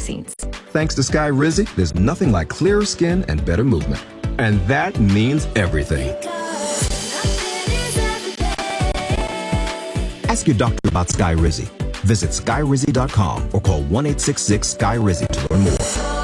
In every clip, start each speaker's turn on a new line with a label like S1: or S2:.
S1: seats.
S2: Thanks to Skyrizi, there's nothing like clearer skin and better movement. And that means everything. Ask your doctor about Skyrizi. Visit Skyrizi.com or call 1-866-SKY-RIZZI to learn more.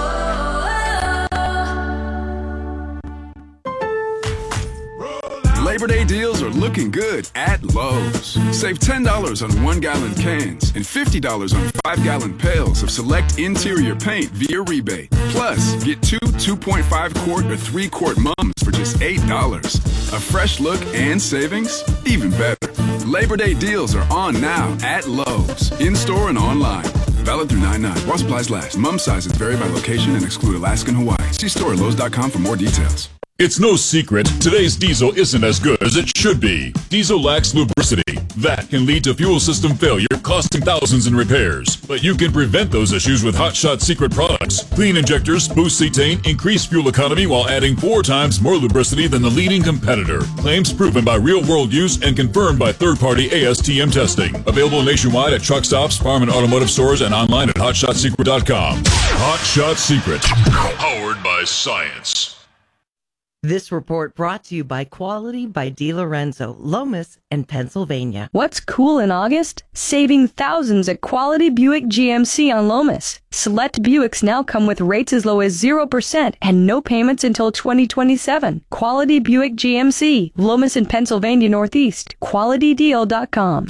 S3: Labor Day deals are looking good at Lowe's. Save $10 on 1-gallon cans and $50 on 5-gallon pails of select interior paint via rebate. Plus, get 2.5-quart or 3-quart mums for just $8. A fresh look and savings? Even better. Labor Day deals are on now at Lowe's, in-store and online. Valid through 9/9. While supplies last. Mum sizes vary by location and exclude Alaska and Hawaii. See store at Lowe's.com for more details.
S4: It's no secret, today's diesel isn't as good as it should be. Diesel lacks lubricity. That can lead to fuel system failure, costing thousands in repairs. But you can prevent those issues with Hot Shot Secret products. Clean injectors boost cetane, increase fuel economy while adding 4 times more lubricity than the leading competitor. Claims proven by real-world use and confirmed by third-party ASTM testing. Available nationwide at truck stops, farm and automotive stores, and online at HotShotSecret.com. Hot Shot Secret. Powered by science.
S5: This report brought to you by Quality by DiLorenzo, Lomas, and Pennsylvania.
S6: What's cool in August? Saving thousands at Quality Buick GMC on Lomas. Select Buicks now come with rates as low as 0% and no payments until 2027. Quality Buick GMC, Lomas and Pennsylvania Northeast. QualityDeal.com.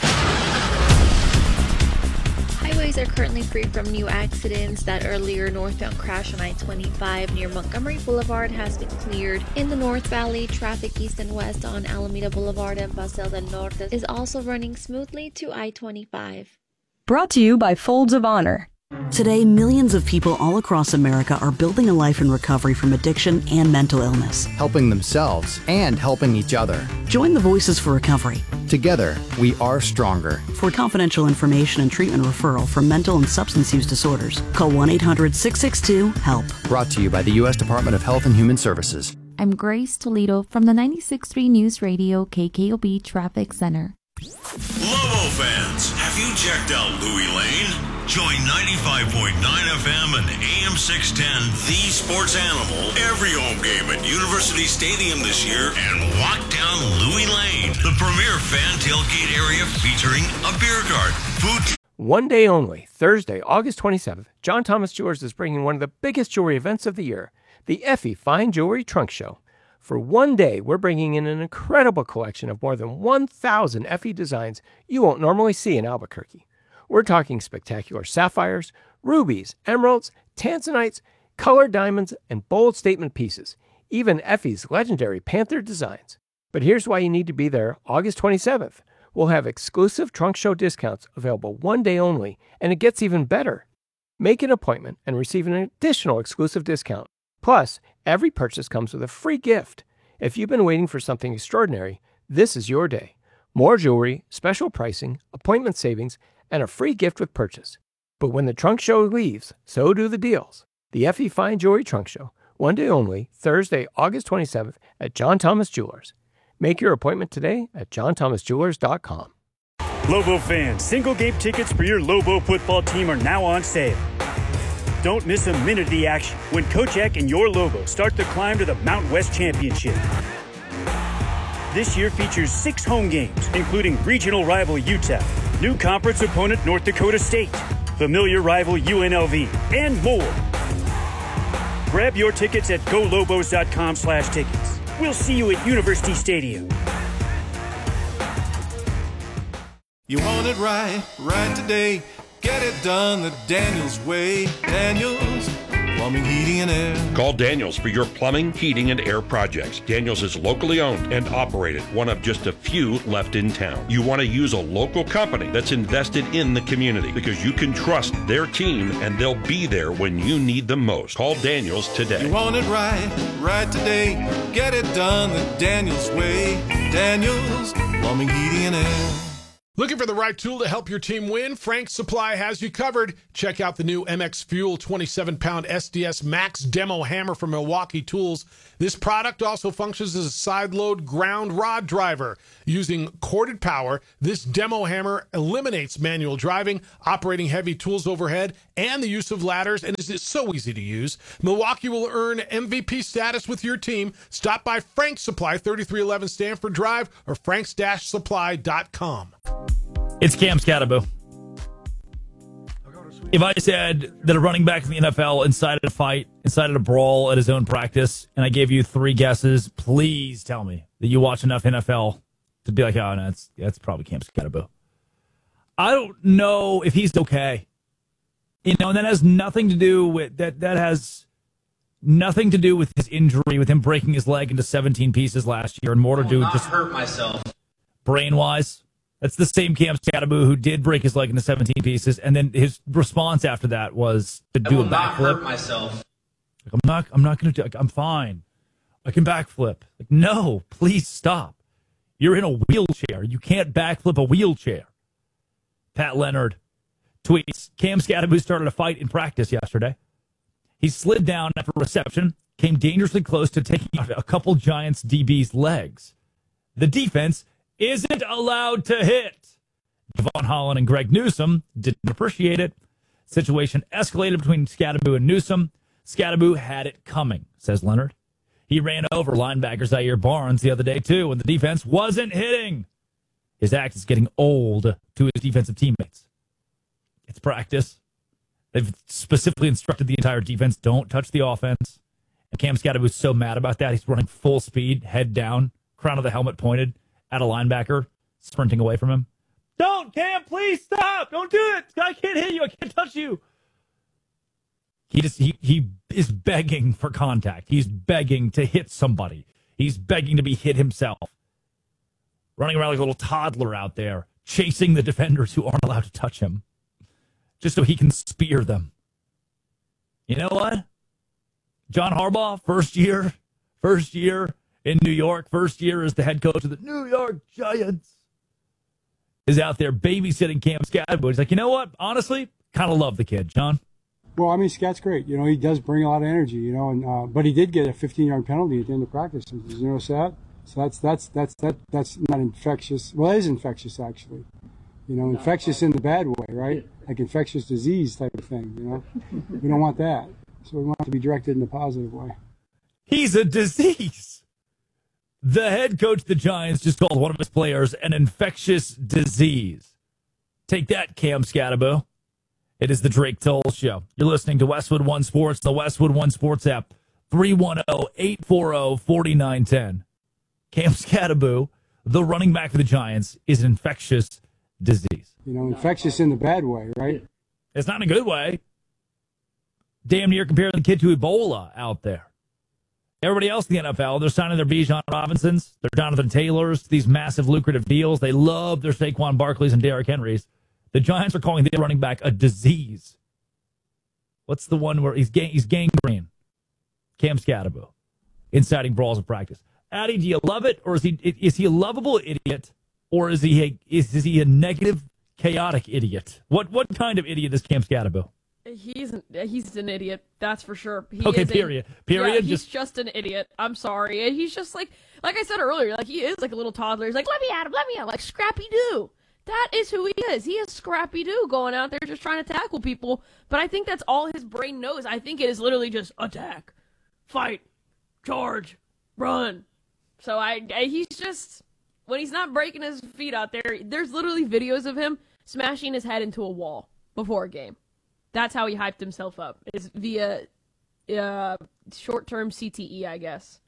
S7: Highways are currently free from new accidents. That earlier northbound crash on I-25 near Montgomery Boulevard has been cleared. In the North Valley, traffic east and west on Alameda Boulevard and Paseo del Norte is also running smoothly to I-25.
S6: Brought to you by Folds of Honor.
S8: Today, millions of people all across America are building a life in recovery from addiction and mental illness,
S9: helping themselves and helping each other.
S8: Join the Voices for Recovery.
S9: Together, we are stronger.
S8: For confidential information and treatment referral for mental and substance use disorders, call 1-800-662-HELP.
S9: Brought to you by the U.S. Department of Health and Human Services.
S10: I'm Grace Toledo from the 96.3 News Radio KKOB Traffic Center.
S11: Lobo fans, have you checked out Louis Lane? Join 95.9 FM and AM 610, The Sports Animal, every home game at University Stadium this year and walk down Louis Lane, the premier fan tailgate area featuring a beer garden, food.
S12: One day only, Thursday, August 27th, John Thomas Jewelers is bringing one of the biggest jewelry events of the year, the Effie Fine Jewelry Trunk Show. For one day, we're bringing in an incredible collection of more than 1,000 Effie designs you won't normally see in Albuquerque. We're talking spectacular sapphires, rubies, emeralds, tanzanites, colored diamonds, and bold statement pieces, even Effie's legendary Panther designs. But here's why you need to be there August 27th. We'll have exclusive trunk show discounts available one day only, and it gets even better. Make an appointment and receive an additional exclusive discount. Plus, every purchase comes with a free gift. If you've been waiting for something extraordinary, this is your day. More jewelry, special pricing, appointment savings, and a free gift with purchase. But when the trunk show leaves, so do the deals. The Effie Fine Jewelry Trunk Show, one day only, Thursday, August 27th at John Thomas Jewelers. Make your appointment today at johnthomasjewelers.com.
S13: Lobo fans, single game tickets for your Lobo football team are now on sale. Don't miss a minute of the action when Coach Eck and your Lobo start the climb to the Mountain West Championship. This year features 6 home games, including regional rival UTEP, new conference opponent North Dakota State, familiar rival UNLV, and more. Grab your tickets at golobos.com/tickets. We'll see you at University Stadium.
S14: You want it right today. Get it done the Daniels way. Daniels Plumbing, Heating, and Air.
S15: Call Daniels for your plumbing, heating, and air projects. Daniels is locally owned and operated, one of just a few left in town. You want to use a local company that's invested in the community because you can trust their team and they'll be there when you need them most. Call Daniels today.
S14: You want it right today. Get it done the Daniels way. Daniels Plumbing, Heating, and Air.
S1: Looking for the right tool to help your team win? Frank's Supply has you covered. Check out the new MX Fuel 27-pound SDS Max Demo Hammer from Milwaukee Tools. This product also functions as a side-load ground rod driver. Using corded power, this demo hammer eliminates manual driving, operating heavy tools overhead, and the use of ladders, and is so easy to use. Milwaukee will earn MVP status with your team. Stop by Frank's Supply, 3311 Stanford Drive, or franks-supply.com.
S16: It's Cam Scatterbo. If I said that a running back in the NFL incited a fight, incited a brawl at his own practice, and I gave you 3 guesses, please tell me that you watch enough NFL to be like, oh, no, that's probably Cam Scatterbo. I don't know if he's okay. And that has nothing to do with that has nothing to do with his injury, with him breaking his leg into 17 pieces last year, and more to do with just
S17: hurt myself
S16: brain-wise. That's the same Cam Scatterbo who did break his leg into 17 pieces, and then his response after that was to do a backflip.
S17: I will not hurt myself.
S16: Like, I'm not going to do. I'm fine. I can backflip. Like, no, please stop. You're in a wheelchair. You can't backflip a wheelchair. Pat Leonard tweets: Cam Scatterbo started a fight in practice yesterday. He slid down after reception, came dangerously close to taking out a couple Giants DB's legs. The defense isn't allowed to hit. Javon Holland and Greg Newsome didn't appreciate it. Situation escalated between Scatterbo and Newsome. Scatterbo had it coming, says Leonard. He ran over linebacker Zaire Barnes the other day, too, when the defense wasn't hitting. His act is getting old to his defensive teammates. It's practice. They've specifically instructed the entire defense, don't touch the offense. And Cam Scatterbo's so mad about that, he's running full speed, head down, crown of the helmet pointed at a linebacker, sprinting away from him. Don't, Cam, please stop. Don't do it. I can't hit you. I can't touch you. He is begging for contact. He's begging to hit somebody. He's begging to be hit himself. Running around like a little toddler out there, chasing the defenders who aren't allowed to touch him, just so he can spear them. You know what? John Harbaugh, first year in New York, first year as the head coach of the New York Giants, is out there babysitting Cam Scatterbo. He's like, you know what? Honestly, kind of love the kid, John.
S18: Well, I mean, Scat's great. He does bring a lot of energy, and but he did get a 15-yard penalty at the end of practice. Did you notice that? So that's not infectious. Well, it is infectious, actually. Infectious in the bad way, right? Like infectious disease type of thing, We don't want that. So we want it to be directed in a positive way.
S16: He's a disease. The head coach of the Giants just called one of his players an infectious disease. Take that, Cam Scatterbo. It is the Drake Toll Show. You're listening to Westwood One Sports, the Westwood One Sports app, 310-840-4910. Cam Scatterbo, the running back for the Giants, is an infectious disease.
S18: Infectious in the bad way, right?
S16: It's not in a good way. Damn near comparing the kid to Ebola out there. Everybody else in the NFL, they're signing their Bijan Robinsons, their Jonathan Taylors, these massive lucrative deals. They love their Saquon Barkleys and Derrick Henrys. The Giants are calling their running back a disease. What's the one where he's gangrene? Cam Scatterbo, inciting brawls in practice. Addy, do you love it, or is he a lovable idiot, or is he a negative, chaotic idiot? What kind of idiot is Cam Scatterbo?
S19: He's an idiot, that's for sure.
S16: Period.
S19: Yeah, he's just an idiot. I'm sorry. He's just like I said earlier, like he is like a little toddler. He's like, let me at him, like Scrappy-Doo. That is who he is. He is Scrappy-Doo going out there just trying to tackle people. But I think that's all his brain knows. I think it is literally just attack, fight, charge, run. So he's just, when he's not breaking his feet out there, there's literally videos of him smashing his head into a wall before a game. That's how he hyped himself up. It's via short-term CTE, I guess.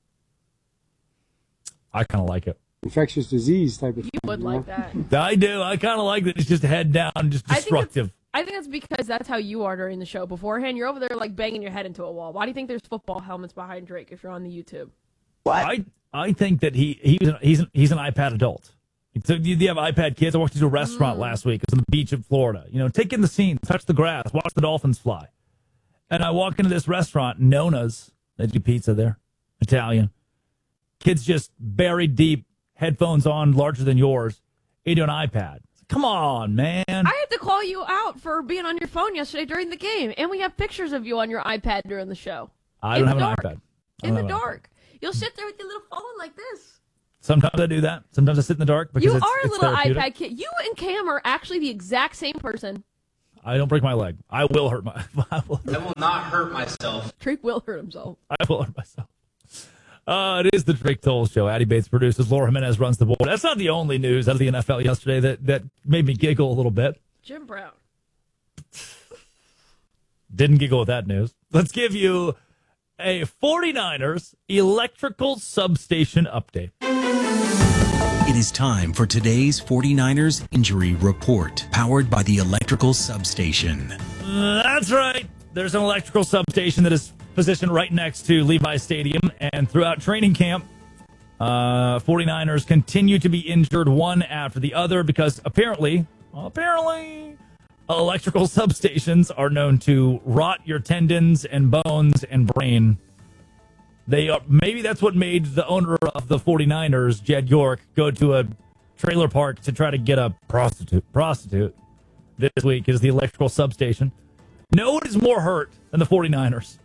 S16: I kind of like it.
S18: Infectious disease type of thing.
S19: You would like that.
S16: I do. I kind of like that it's just head down, just destructive.
S19: I think that's because that's how you are during the show. Beforehand, you're over there like banging your head into a wall. Why do you think there's football helmets behind Drake if you're on the YouTube?
S16: What? I think that he's an iPad adult. So you have iPad kids. I walked into a restaurant last week. It was on the beach in Florida. Take in the scene, touch the grass, watch the dolphins fly. And I walk into this restaurant, Nona's. They do pizza there, Italian. Kids just buried deep, headphones on, larger than yours, into an iPad. Come on, man.
S19: I had to call you out for being on your phone yesterday during the game, and we have pictures of you on your iPad during the show.
S16: I don't have an iPad.
S19: In the dark. You'll sit there with your little phone like this.
S16: Sometimes I do that. Sometimes I sit in the dark because
S19: You
S16: it's
S19: are a little
S16: therapeutic.
S19: iPad kid. You and Cam are actually the exact same person.
S16: I don't break my leg. I will hurt my.
S17: I will not hurt myself.
S19: Drake will hurt himself.
S16: I will hurt myself. It is the Drake Toll Show. Addie Bates produces. Laura Jimenez runs the board. That's not the only news out of the NFL yesterday that made me giggle a little bit.
S19: Jim Brown.
S16: Didn't giggle with that news. Let's give you a 49ers electrical substation update.
S20: It is time for today's 49ers injury report, powered by the electrical substation.
S16: That's right. There's an electrical substation that is positioned right next to Levi Stadium, and throughout training camp, 49ers continue to be injured one after the other because apparently, electrical substations are known to rot your tendons and bones and brain. Maybe that's what made the owner of the 49ers, Jed York, go to a trailer park to try to get a prostitute this week is the electrical substation. No one is more hurt than the 49ers.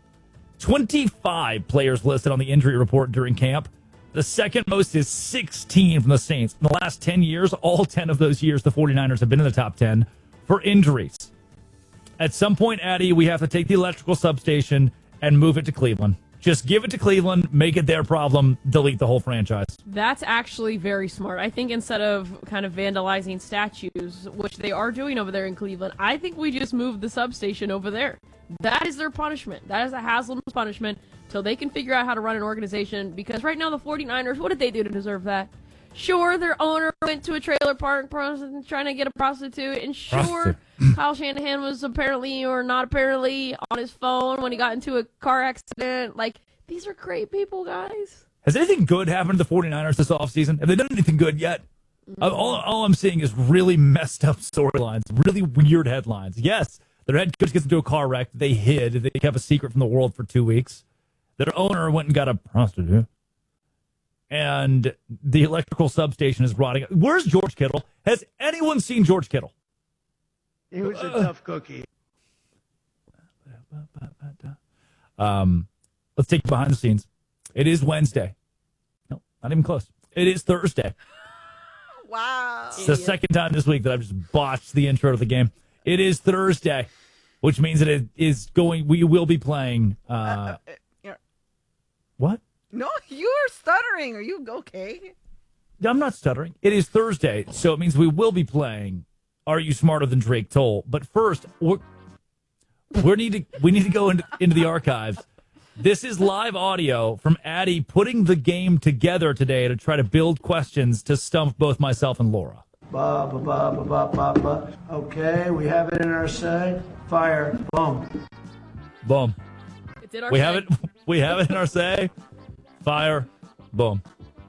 S16: 25 players listed on the injury report during camp. The second most is 16 from the Saints. In the last 10 years, all 10 of those years, the 49ers have been in the top 10 for injuries. At some point, Addie, we have to take the electrical substation and move it to Cleveland. Just give it to Cleveland, make it their problem, delete the whole franchise.
S19: That's actually very smart. I think instead of kind of vandalizing statues, which they are doing over there in Cleveland, I think we just move the substation over there. That is their punishment. That is a Haslam's punishment till they can figure out how to run an organization. Because right now the 49ers, what did they do to deserve that? Sure, their owner went to a trailer park trying to get a prostitute. And sure, Kyle Shanahan was apparently or not apparently on his phone when he got into a car accident. Like, these are great people, guys.
S16: Has anything good happened to the 49ers this offseason? Have they done anything good yet? All I'm seeing is really messed up storylines, really weird headlines. Yes, their head coach gets into a car wreck. They hid. They kept a secret from the world for 2 weeks. Their owner went and got a prostitute. And the electrical substation is rotting. Where's George Kittle? Has anyone seen George Kittle?
S21: He was a tough cookie.
S16: Let's take you behind the scenes. It is Wednesday. No, not even close. It is Thursday.
S22: Wow.
S16: It's the second time this week that I've just botched the intro to the game. It is Thursday, which means that it is going. We will be playing. What?
S22: No, you are stuttering. Are you okay?
S16: I'm not stuttering. It is Thursday, so it means we will be playing Are You Smarter Than Drake Toll? But first, we need to go into the archives. This is live audio from Addie putting the game together today to try to build questions to stump both myself and Laura.
S21: Okay, we have it in our say. Fire. Boom.
S16: Boom.
S19: It's in our
S16: we
S19: say.
S16: have it. We have it in our say. Fire. Boom.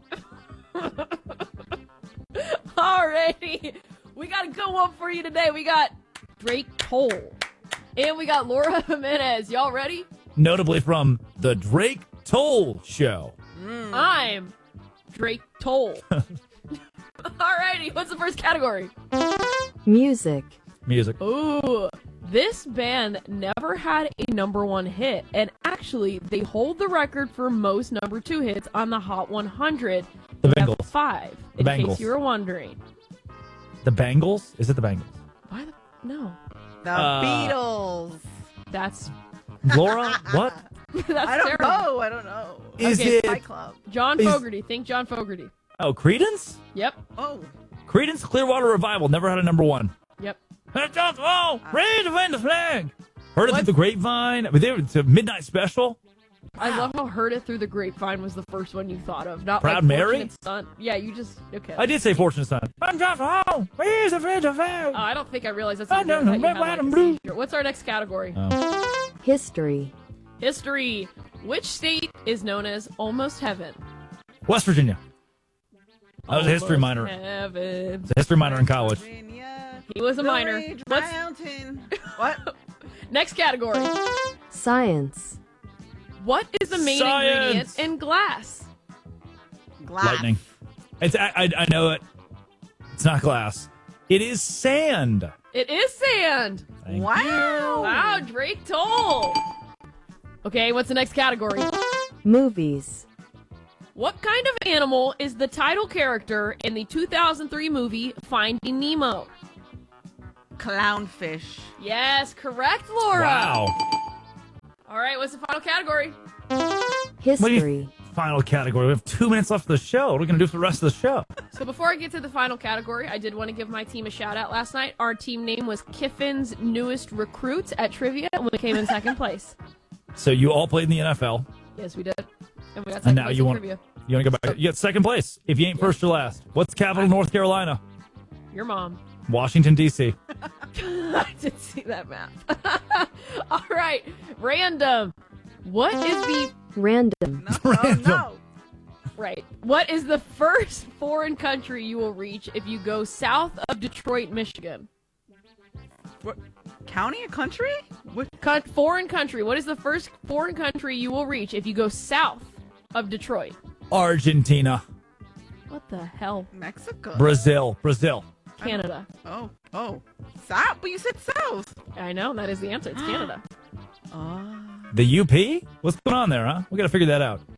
S19: Alrighty. We got a good one for you today. We got Drake Toll. And we got Laura Jimenez. Y'all ready?
S16: Notably from the Drake Toll Show.
S19: I'm Drake Toll. Alrighty. What's the first category?
S23: Music.
S16: Music.
S19: Ooh. This band never had a #1 hit, and actually, they hold the record for most #2 hits on the Hot 100.
S16: The
S19: They have
S16: Bengals.
S19: 5,
S16: The
S19: in
S16: Bengals.
S19: case you were wondering.
S16: The Bengals? Is it the Bengals?
S19: Why the... No.
S22: The Beatles.
S19: That's...
S16: Laura, what?
S19: That's
S22: I don't
S19: terrible.
S22: know. I don't know.
S16: Is
S19: Okay,
S16: it
S22: Fight Club.
S19: John Fogerty. Think John Fogerty.
S16: Oh, Creedence?
S19: Yep.
S22: Oh.
S16: Creedence Clearwater Revival never had a #1.
S19: Yep.
S16: Raise the win the flag. Heard it through the grapevine. I mean, it's a midnight special.
S19: I love how Heard It Through the Grapevine was the first one you thought of. Not
S16: Proud
S19: like
S16: Mary?
S19: Fortunate Son. Yeah, you just... Okay.
S16: I did say Fortunate Son. I'm just home. Raise the win the flag.
S19: I don't think I realized that's
S16: I
S19: what
S16: don't
S19: you
S16: know.
S19: had,
S16: Red, white,
S19: like, a
S16: and blue.
S19: seizure. What's our next category?
S23: History.
S19: History. Which state is known as Almost Heaven?
S16: West Virginia. I was a history
S19: Almost
S16: minor.
S19: Heaven.
S16: It's a history minor in college.
S19: He was a minor.
S22: Rage
S19: What's
S22: Mountain. What?
S19: next category?
S23: Science.
S19: What is the main ingredient in glass?
S22: Glass.
S16: Lightning. It's I know it. It's not glass. It is sand.
S19: It is sand. Wow, Drake Toll. Okay, what's the next category?
S23: Movies.
S19: What kind of animal is the title character in the 2003 movie Finding Nemo?
S22: Clownfish.
S19: Yes, correct, Laura.
S16: Wow.
S19: All right, what's the final category?
S23: History.
S16: Final category. We have 2 minutes left of the show. What are we going to do for the rest of the show?
S19: So before I get to the final category, I did want to give my team a shout out last night. Our team name was Kiffin's Newest Recruits at Trivia, and we came in second place.
S16: So you all played in the NFL.
S19: Yes, we did. And we got
S16: And
S19: second
S16: now
S19: place
S16: you
S19: in
S16: want
S19: trivia.
S16: to go back. You get second place if you ain't first or last. What's the capital of North Carolina?
S19: Your mom.
S16: Washington, D.C.
S19: I did see that map. All right, random. What is the...
S23: Random.
S22: No.
S19: Right. What is the first foreign country you will reach if you go south of Detroit, Michigan?
S22: What? County, a country? What?
S19: Foreign country. What is the first foreign country you will reach if you go south of Detroit?
S16: Argentina.
S19: What the hell?
S22: Mexico.
S16: Brazil.
S19: Canada.
S22: Oh. South? But you said south.
S19: I know. That is the answer. It's Canada.
S16: The UP? What's going on there, huh? We got to figure that out.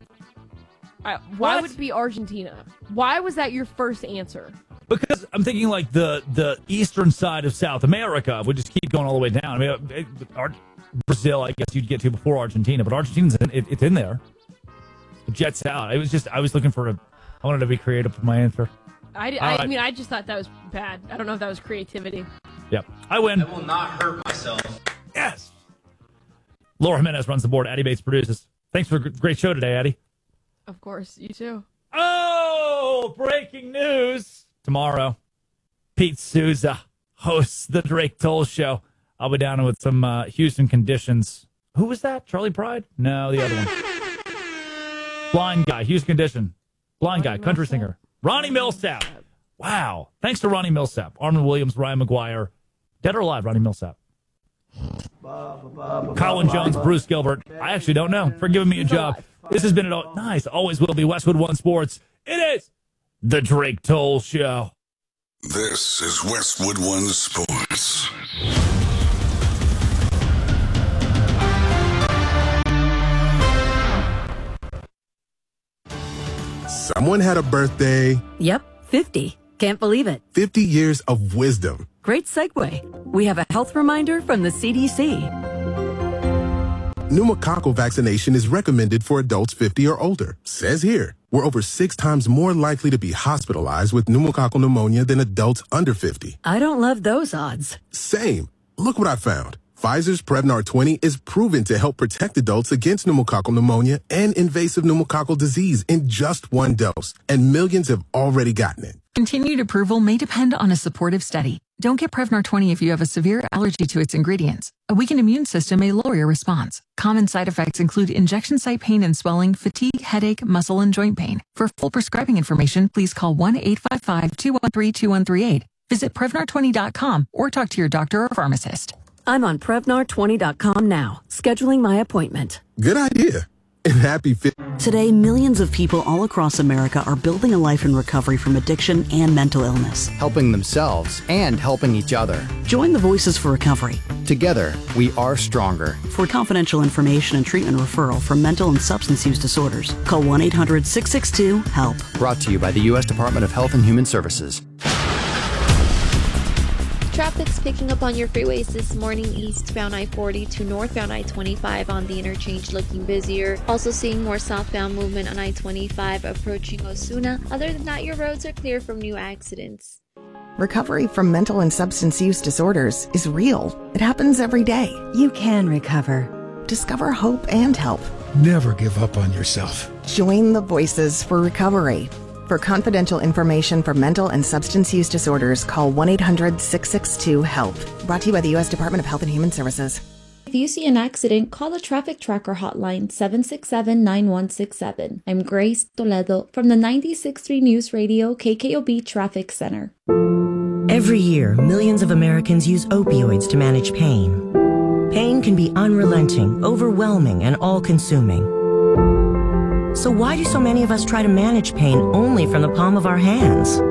S19: Why would it be Argentina? Why was that your first answer?
S16: Because I'm thinking like the eastern side of South America would just keep going all the way down. I mean, Brazil, I guess you'd get to before Argentina, but Argentina's it's in there. It jets out. I was looking for I wanted to be creative with my answer.
S19: I mean, I just thought that was bad. I don't know if that was creativity.
S16: Yep. I win.
S17: I will not hurt myself.
S16: Yes. Laura Jimenez runs the board. Addie Bates produces. Thanks for a great show today, Addie.
S19: Of course. You too.
S16: Oh, breaking news. Tomorrow, Pete Souza hosts the Drake Toll Show. I'll be down with some Houston conditions. Who was that? Charlie Pride? No, the other one. Blind guy, Houston Condition. Blind guy, country singer. Ronnie Millsap. Wow. Thanks to Ronnie Millsap. Armin Williams, Ryan McGuire. Dead or alive, Ronnie Millsap. Colin Jones, Bruce Gilbert. I actually don't know. For giving me a job. This has been nice. Always will be Westwood One Sports. It is the Drake Toll Show.
S2: This is Westwood One Sports.
S3: Someone had a birthday.
S4: Yep, 50. Can't believe it.
S3: 50 years of wisdom.
S4: Great segue. We have a health reminder from the CDC.
S3: Pneumococcal vaccination is recommended for adults 50 or older. Says here, we're over 6 times more likely to be hospitalized with pneumococcal pneumonia than adults under 50.
S4: I don't love those odds.
S3: Same. Look what I found. Pfizer's Prevnar 20 is proven to help protect adults against pneumococcal pneumonia and invasive pneumococcal disease in just 1 dose, and millions have already gotten it.
S24: Continued approval may depend on a supportive study. Don't get Prevnar 20 if you have a severe allergy to its ingredients. A weakened immune system may lower your response. Common side effects include injection site pain and swelling, fatigue, headache, muscle, and joint pain. For full prescribing information, please call 1-855-213-2138. Visit Prevnar20.com or talk to your doctor or pharmacist.
S4: I'm on Prevnar20.com now, scheduling my appointment.
S3: Good idea. And happy
S8: Today, millions of people all across America are building a life in recovery from addiction and mental illness.
S9: Helping themselves and helping each other.
S8: Join the Voices for Recovery.
S9: Together, we are stronger.
S8: For confidential information and treatment referral for mental and substance use disorders, call 1-800-662-HELP.
S9: Brought to you by the U.S. Department of Health and Human Services.
S7: Traffic's picking up on your freeways this morning, eastbound I-40 to northbound I-25 on the interchange looking busier. Also seeing more southbound movement on I-25 approaching Osuna. Other than that, your roads are clear from new accidents.
S25: Recovery from mental and substance use disorders is real. It happens every day. You can recover. Discover hope and help.
S26: Never give up on yourself.
S25: Join the Voices for Recovery. For confidential information for mental and substance use disorders, call 1-800-662-HELP. Brought to you by the U.S. Department of Health and Human Services.
S7: If you see an accident, call the Traffic Tracker hotline 767-9167. I'm Grace Toledo from the 96.3 News Radio KKOB Traffic Center.
S5: Every year, millions of Americans use opioids to manage pain. Pain can be unrelenting, overwhelming, and all-consuming. So why do so many of us try to manage pain only from the palm of our hands?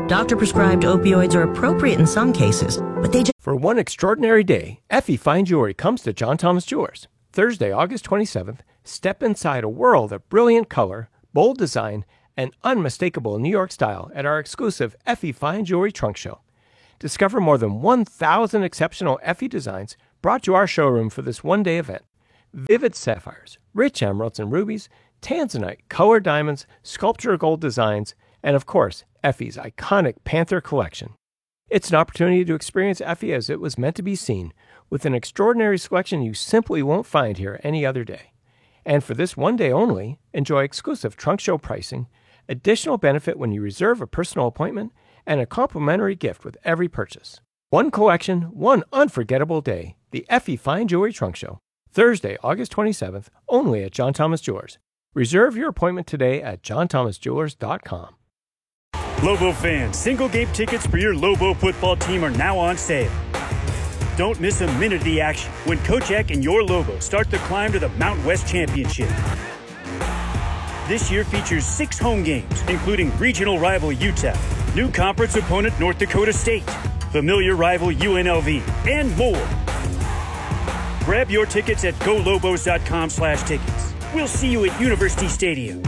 S5: Doctor-prescribed opioids are appropriate in some cases, but they just...
S6: For one extraordinary day, Effie Fine Jewelry comes to John Thomas Jewelers. Thursday, August 27th, step inside a world of brilliant color, bold design, and unmistakable New York style at our exclusive Effie Fine Jewelry Trunk Show. Discover more than 1,000 exceptional Effie designs brought to our showroom for this one-day event. Vivid sapphires, rich emeralds and rubies, tanzanite, colored diamonds, sculpture gold designs, and of course, Effie's iconic Panther collection. It's an opportunity to experience Effie as it was meant to be seen, with an extraordinary selection you simply won't find here any other day. And for this one day only, enjoy exclusive trunk show pricing, additional benefit when you reserve a personal appointment, and a complimentary gift with every purchase. One collection, one unforgettable day. The Effie Fine Jewelry Trunk Show. Thursday, August 27th, only at John Thomas Jewelers. Reserve your appointment today at johnthomasjewelers.com.
S10: Lobo fans, single game tickets for your Lobo football team are now on sale. Don't miss a minute of the action when Coach Eck and your Lobo start the climb to the Mountain West Championship. This year features 6 home games, including regional rival UTEP, new conference opponent North Dakota State, familiar rival UNLV, and more. Grab your tickets at golobos.com/tickets. We'll see you at University Stadium.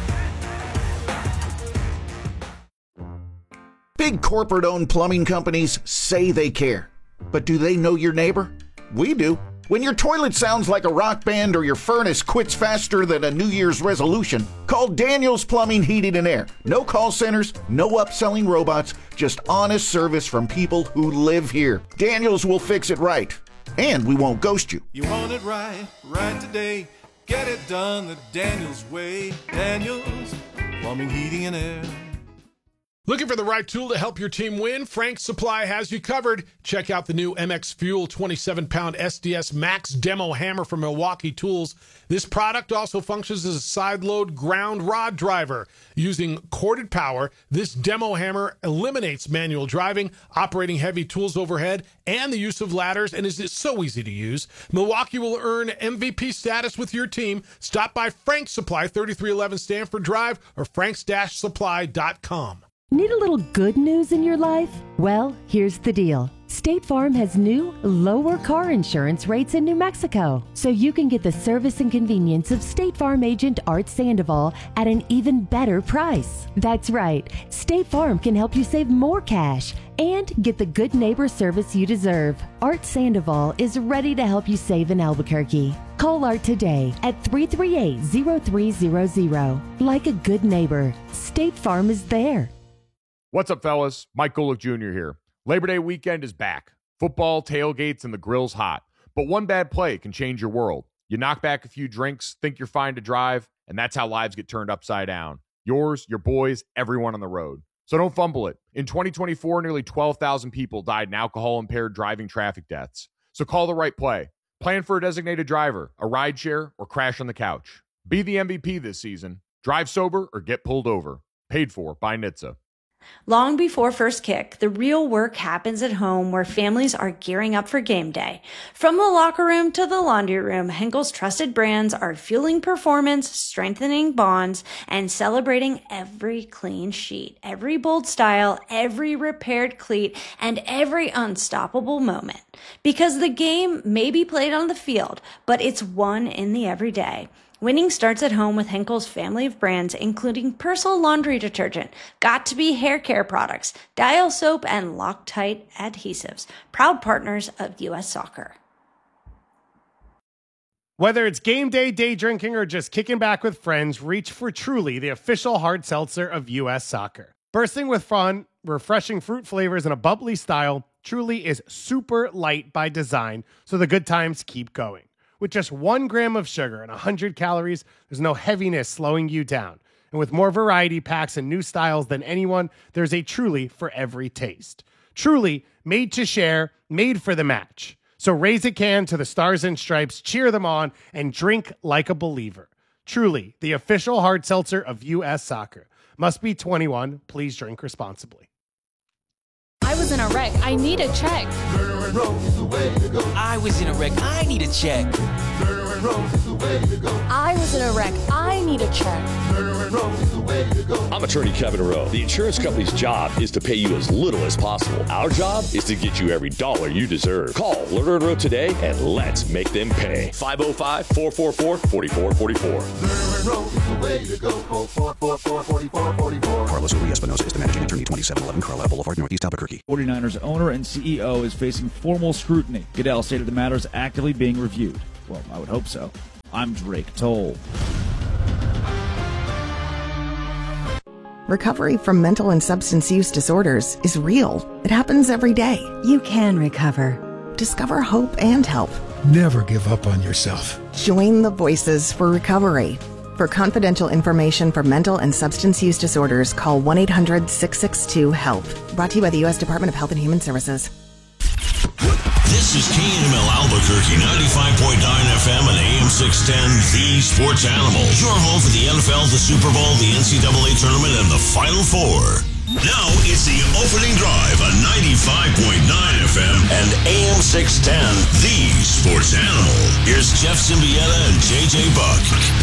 S11: Big corporate-owned plumbing companies say they care. But do they know your neighbor? We do. When your toilet sounds like a rock band or your furnace quits faster than a New Year's resolution, call Daniels Plumbing, Heating, and Air. No call centers, no upselling robots, just honest service from people who live here. Daniels will fix it right. And we won't ghost you.
S14: You want it right today. Get it done the Daniels way. Daniels Plumbing, Heating, and Air.
S1: Looking for the right tool to help your team win? Frank's Supply has you covered. Check out the new MX Fuel 27-pound SDS Max Demo Hammer from Milwaukee Tools. This product also functions as a side-load ground rod driver. Using corded power, this demo hammer eliminates manual driving, operating heavy tools overhead, and the use of ladders, and is so easy to use. Milwaukee will earn MVP status with your team. Stop by Frank's Supply, 3311 Stanford Drive, or franks-supply.com.
S23: Need a little good news in your life? Well, here's the deal. State Farm has new, lower car insurance rates in New Mexico, so you can get the service and convenience of State Farm agent Art Sandoval at an even better price. That's right. State Farm can help you save more cash and get the good neighbor service you deserve. Art Sandoval is ready to help you save in Albuquerque. Call Art today at 338-0300. Like a good neighbor, State Farm is there.
S12: What's up, fellas? Mike Golick Jr. here. Labor Day weekend is back. Football, tailgates, and the grill's hot. But one bad play can change your world. You knock back a few drinks, think you're fine to drive, and that's how lives get turned upside down. Yours, your boys, everyone on the road. So don't fumble it. In 2024, nearly 12,000 people died in alcohol-impaired driving traffic deaths. So call the right play. Plan for a designated driver, a rideshare, or crash on the couch. Be the MVP this season. Drive sober or get pulled over. Paid for by NHTSA.
S13: Long before first kick, the real work happens at home where families are gearing up for game day. From the locker room to the laundry room, Henkel's trusted brands are fueling performance, strengthening bonds, and celebrating every clean sheet, every bold style, every repaired cleat, and every unstoppable moment. Because the game may be played on the field, but it's won in the everyday. Winning starts at home with Henkel's family of brands, including Persil laundry detergent, Got2b hair care products, Dial soap, and Loctite adhesives, proud partners of U.S. Soccer.
S15: Whether it's game day, day drinking, or just kicking back with friends, reach for Truly, the official hard seltzer of U.S. Soccer. Bursting with fun, refreshing fruit flavors, and a bubbly style, Truly is super light by design, so the good times keep going. With just 1 gram of sugar and 100 calories, there's no heaviness slowing you down. And with more variety packs and new styles than anyone, there's a Truly for every taste. Truly, made to share, made for the match. So raise a can to the Stars and Stripes, cheer them on, and drink like a believer. Truly, the official hard seltzer of U.S. Soccer. Must be 21. Please drink responsibly.
S27: I was in a wreck. I need a check.
S28: I was in a wreck. I need a check.
S27: I was in a wreck. I need a check.
S16: I'm attorney Kevin Rowe. The insurance company's job is to pay you as little as possible. Our job is to get you every dollar you deserve. Call Lerner & Rowe today and let's make them pay. 505-444-4444.
S17: Carlos Urias-Espinosa is the managing attorney, 2711 Carlisle Boulevard, Northeast Albuquerque.
S18: 49ers owner and CEO is facing formal scrutiny. Goodell stated the matter is actively being reviewed. Well, I would hope so. I'm Drake Toll.
S25: Recovery from mental and substance use disorders is real. It happens every day. You can recover. Discover hope and help.
S26: Never give up on yourself.
S25: Join the Voices for Recovery. For confidential information for mental and substance use disorders, call 1-800-662-HELP. Brought to you by the U.S. Department of Health and Human Services.
S19: This is KML Albuquerque, 95.9 FM and AM 610, the Sports Animal. Your home for the NFL, the Super Bowl, the NCAA Tournament, and the Final Four. Now it's the opening drive on 95.9 FM and AM 610, the Sports Animal. Here's Jeff Symbieta and JJ Buck.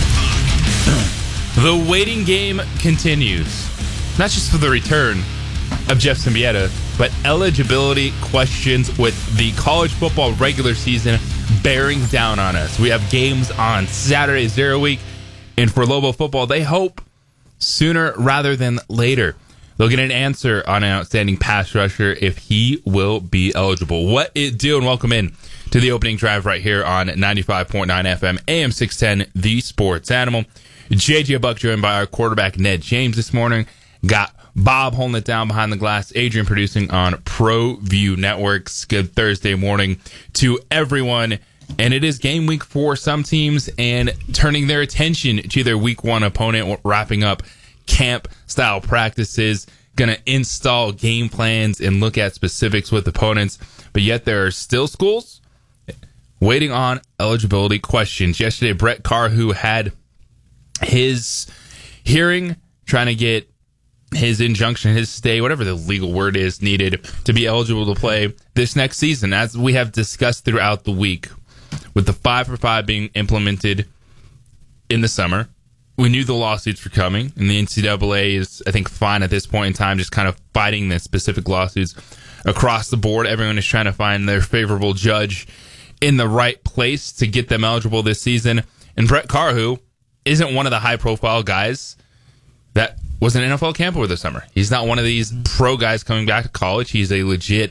S20: The waiting game continues. Not just for the return of Jeff Symbieta, but eligibility questions with the college football regular season bearing down on us. We have games on Saturday, 0 week, and for Lobo football, they hope sooner rather than later they'll get an answer on an outstanding pass rusher if he will be eligible. What it do, and welcome in to the opening drive right here on 95.9 FM, AM 610, the Sports Animal. JJ Buck joined by our quarterback, Ned James, this morning. Got Bob holding it down behind the glass. Adrian producing on ProView Networks. Good Thursday morning to everyone. And it is game week for some teams and turning their attention to their week one opponent, wrapping up camp-style practices, going to install game plans and look at specifics with opponents. But yet there are still schools waiting on eligibility questions. Yesterday, Brett Carr, who had his hearing, trying to get his injunction, his stay, whatever the legal word is needed to be eligible to play this next season, as we have discussed throughout the week, with the 5-for-5 being implemented in the summer. We knew the lawsuits were coming, and the NCAA is, I think, fine at this point in time, just kind of fighting the specific lawsuits across the board. Everyone is trying to find their favorable judge in the right place to get them eligible this season. And Brett Carr, who isn't one of the high-profile guys that was an NFL camper this summer. He's not one of these pro guys coming back to college. He's a legit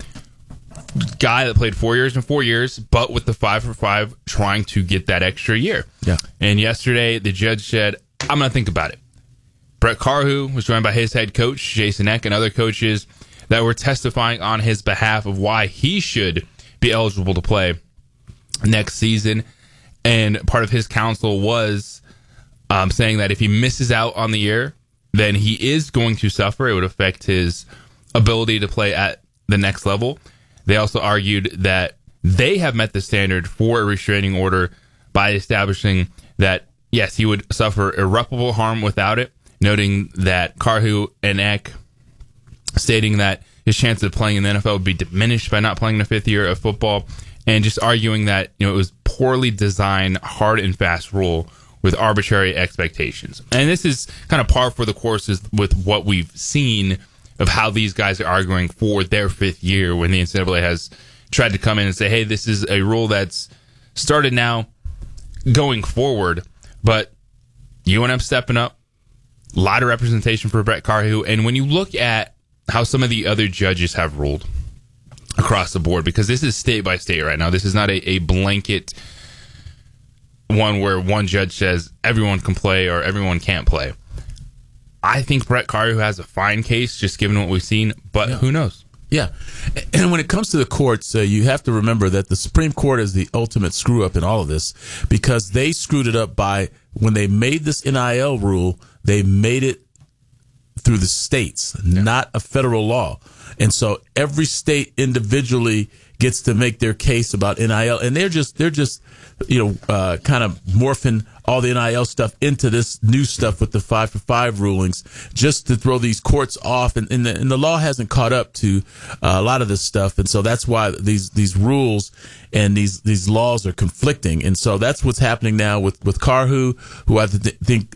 S20: guy that played 4 years and 4 years, but with the 5-for-5 trying to get that extra year.
S21: Yeah.
S20: And yesterday, the judge said, I'm going to think about it. Brett Carr, who was joined by his head coach, Jason Eck, and other coaches that were testifying on his behalf of why he should be eligible to play next season. And part of his counsel was saying that if he misses out on the year, then he is going to suffer. It would affect his ability to play at the next level. They also argued that they have met the standard for a restraining order by establishing that, yes, he would suffer irreparable harm without it, noting that Carhu and Eck stating that his chance of playing in the NFL would be diminished by not playing the fifth year of football, and just arguing that, you know, it was poorly designed, hard and fast rule with arbitrary expectations. And this is kind of par for the courses with what we've seen of how these guys are arguing for their fifth year when the NCAA has tried to come in and say, hey, this is a rule that's started now going forward. But UNM stepping up, a lot of representation for Brett Carhu. And when you look at how some of the other judges have ruled across the board, because this is state by state right now, this is not a blanket one where one judge says everyone can play or everyone can't play. I think Brett Carr has a fine case, just given what we've seen, but who knows?
S21: Yeah. And when it comes to the courts, you have to remember that the Supreme Court is the ultimate screw up in all of this, because they screwed it up by, when they made this NIL rule, they made it through the states, not a federal law. And so every state individually gets to make their case about NIL, and they're just kind of morphing all the NIL stuff into this new stuff with the 5-for-5 rulings, just to throw these courts off, and the law hasn't caught up to a lot of this stuff, and so that's why these rules and these laws are conflicting, and so that's what's happening now with Carhu, who I think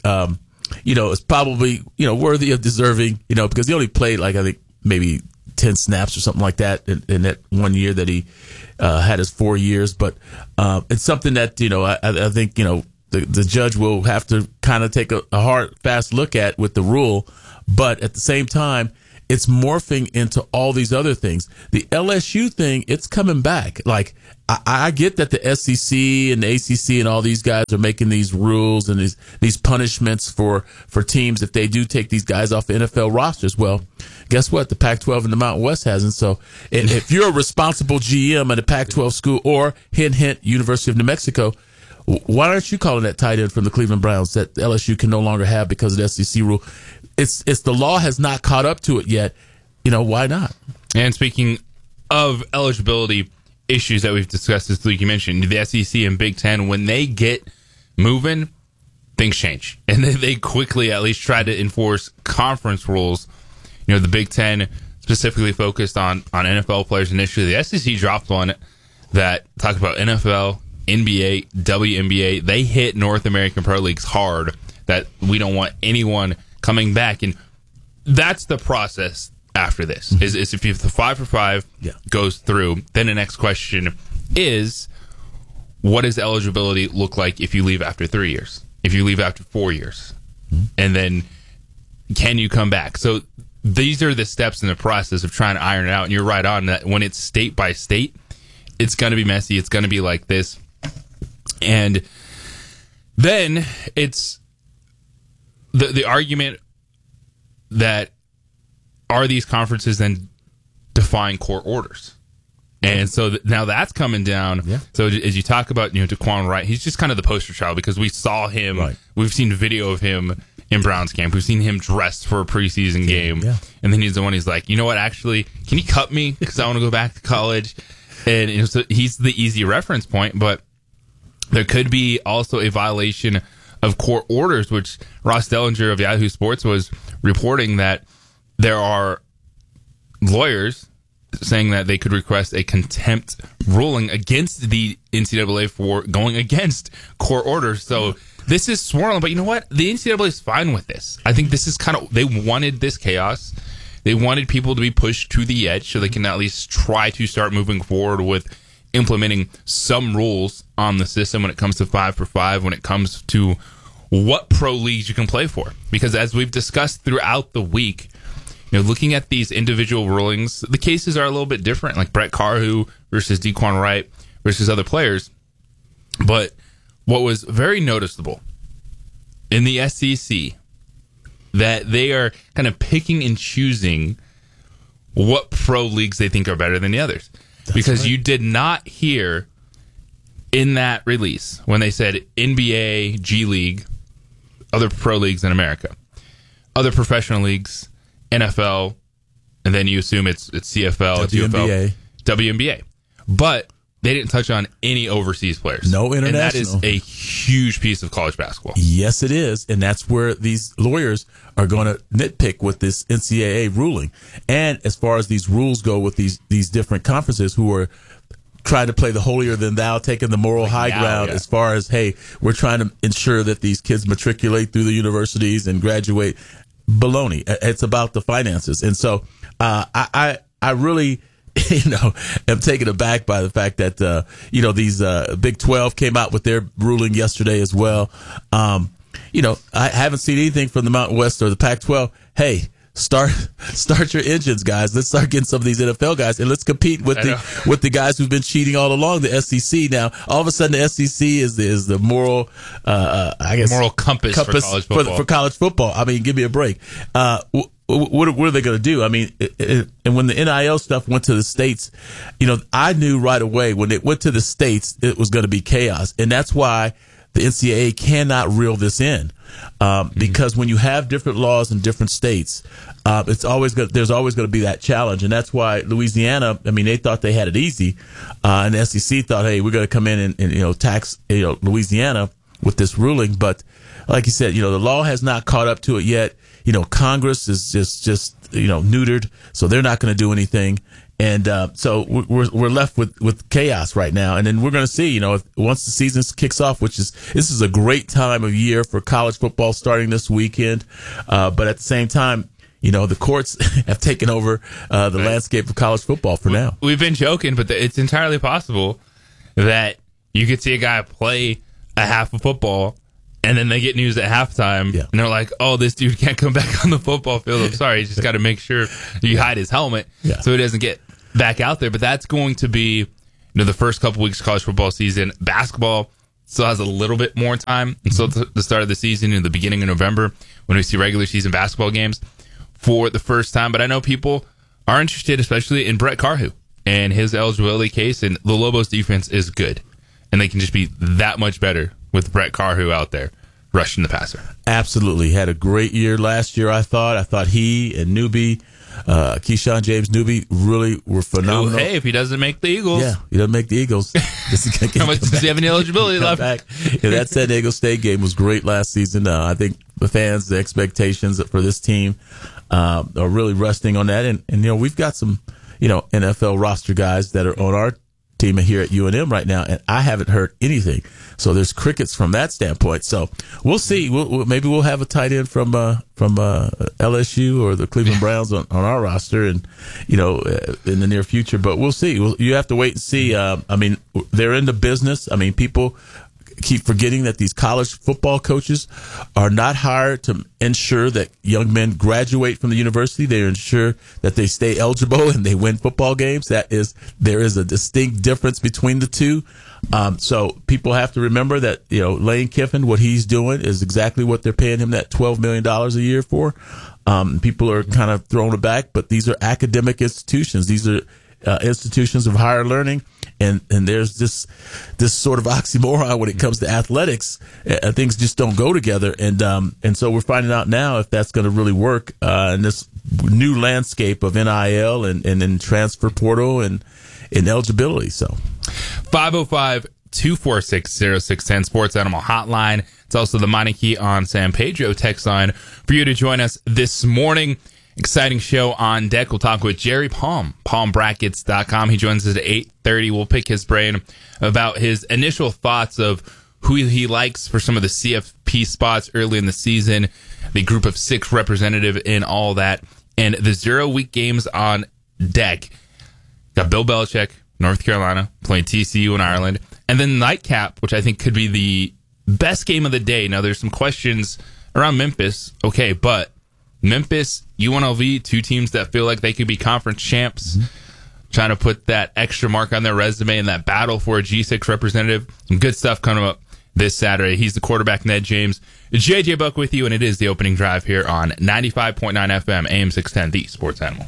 S21: is probably worthy of deserving, because he only played I think maybe 10 snaps or something like that in that 1 year that he had his 4 years. But it's something that, I think, the judge will have to kind of take a hard, fast look at with the rule. But at the same time, it's morphing into all these other things. The LSU thing, it's coming back. I get that the SEC and the ACC and all these guys are making these rules and these punishments for teams if they do take these guys off the NFL rosters. Well, guess what? The Pac-12 and the Mountain West hasn't. So if you're a responsible GM at a Pac-12 school, or hint, University of New Mexico, why aren't you calling that tight end from the Cleveland Browns that LSU can no longer have because of the SEC rule? It's the law has not caught up to it yet. Why not?
S20: And speaking of eligibility issues that we've discussed this week, you mentioned the SEC and Big Ten, when they get moving, things change. And they quickly at least try to enforce conference rules. The Big Ten specifically focused on NFL players initially. The SEC dropped one that talked about NFL, NBA, WNBA. They hit North American Pro Leagues hard, that we don't want anyone coming back. And that's the process after this. Is if the 5-for-5 goes through, then the next question is, what does eligibility look like if you leave after 3 years? If you leave after 4 years? And then can you come back? So these are the steps in the process of trying to iron it out. And you're right on that. When it's state by state, it's going to be messy. It's going to be like this. And then it's the argument that, are these conferences then defying court orders? And so now that's coming down. Yeah. So as you talk about, Daquan Wright, he's just kind of the poster child, because we saw him. Right. We've seen video of him in Browns camp. We've seen him dressed for a preseason game. Yeah. And then he's the one, he's like, you know what, actually, can you cut me? Because I want to go back to college. And so he's the easy reference point. But there could be also a violation of court orders, which Ross Dellinger of Yahoo Sports was reporting that there are lawyers saying that they could request a contempt ruling against the NCAA for going against court orders. So this is swirling, but you know what? The NCAA is fine with this. I think this is they wanted this chaos. They wanted people to be pushed to the edge so they can at least try to start moving forward with implementing some rules on the system when it comes to 5-for-5, when it comes to what pro leagues you can play for. Because as we've discussed throughout the week, looking at these individual rulings, the cases are a little bit different, like Brett Carhu versus Daquan Wright versus other players. But what was very noticeable in the SEC, that they are kind of picking and choosing what pro leagues they think are better than the others. Because right. You did not hear in that release when they said NBA, G League, other pro leagues in America, other professional leagues, NFL, and then you assume it's CFL,
S21: WNBA.
S20: UFL, WNBA. But they didn't touch on any overseas players.
S21: No international.
S20: And that is a huge piece of college basketball.
S21: Yes, it is. And that's where these lawyers are going to nitpick with this NCAA ruling. And as far as these rules go with these different conferences who are trying to play the holier than thou, taking the moral high ground as far as, hey, we're trying to ensure that these kids matriculate through the universities and graduate. Baloney. It's about the finances. And so I really, am taken aback by the fact that, these Big 12 came out with their ruling yesterday as well. I haven't seen anything from the Mountain West or the Pac-12. Hey, start your engines, guys. Let's start getting some of these NFL guys, and let's compete with the guys who've been cheating all along. The SEC now, all of a sudden, the SEC is the moral,
S20: moral compass for college football.
S21: For college football. I mean, give me a break. What are they going to do? I mean, and when the NIL stuff went to the states, I knew right away when it went to the states, it was going to be chaos, and that's why the NCAA cannot reel this in. Because when you have different laws in different states, there's always going to be that challenge. And that's why Louisiana, I mean, they thought they had it easy. And the SEC thought, hey, we're going to come in and tax, Louisiana with this ruling. But like you said, the law has not caught up to it yet. Congress is just neutered, so they're not going to do anything. And so we're left with chaos right now. And then we're going to see, once the season kicks off, this is a great time of year for college football starting this weekend. But at the same time, the courts have taken over the landscape of college football for now.
S20: We've been joking, but it's entirely possible that you could see a guy play a half of football, and then they get news at halftime, and they're like, oh, this dude can't come back on the football field. I'm sorry, you just got to make sure you hide his helmet so he doesn't get back out there. But that's going to be the first couple weeks of college football season. Basketball still has a little bit more time until the start of the season in the beginning of November when we see regular season basketball games for the first time. But I know people are interested, especially in Brett Carhu and his eligibility case. And the Lobos defense is good, and they can just be that much better with Brett Carhu out there rushing the passer.
S21: Absolutely. Had a great year last year, I thought. I thought he and Newby, Keyshawn James Newby, really were phenomenal.
S20: Hey, if he doesn't make the Eagles.
S21: Yeah, he doesn't make the Eagles.
S20: How much does he have any eligibility left?
S21: That San Diego State game was great last season. I think the fans, the expectations for this team are really resting on that. And we've got some, NFL roster guys that are on our team here at UNM right now, and I haven't heard anything. So there's crickets from that standpoint. So we'll see. Maybe we'll have a tight end from LSU or the Cleveland Browns on our roster, and in the near future. But we'll see. You have to wait and see. They're in the business. People keep forgetting that these college football coaches are not hired to ensure that young men graduate from the university. They ensure that they stay eligible and they win football games. There is a distinct difference between the two. So people have to remember that, Lane Kiffin, what he's doing is exactly what they're paying him that $12 million a year for. People are kind of throwing it back, but these are academic institutions. These are institutions of higher learning. And there's this sort of oxymoron when it comes to athletics. Things just don't go together. And so we're finding out now if that's going to really work in this new landscape of NIL and in transfer portal and in eligibility. So
S20: 505-246-0610 Sports Animal Hotline. It's also the Meineke on San Pedro text line for you to join us this morning. Exciting show on deck. We'll talk with Jerry Palm, palmbrackets.com. He joins us at 8:30. We'll pick his brain about his initial thoughts of who he likes for some of the CFP spots early in the season, the group of 6 representative in all that, and the 0-week games on deck. Got Bill Belichick, North Carolina, playing TCU in Ireland, and then nightcap, which I think could be the best game of the day. Now, there's some questions around Memphis. Okay, but Memphis, UNLV, 2 teams that feel like they could be conference champs, trying to put that extra mark on their resume in that battle for a G6 representative. Some good stuff coming up this Saturday. He's the quarterback, Ned James. JJ Buck with you, and it is the opening drive here on 95.9 FM, AM 610, the Sports Animal.